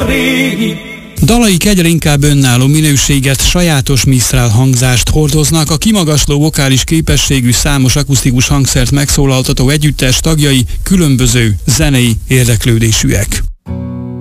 a régi. Dalaik egyre inkább önálló minőséget, sajátos Mistral hangzást hordoznak, a kimagasló vokális képességű számos akusztikus hangszert megszólaltató együttes tagjai különböző zenei érdeklődésűek.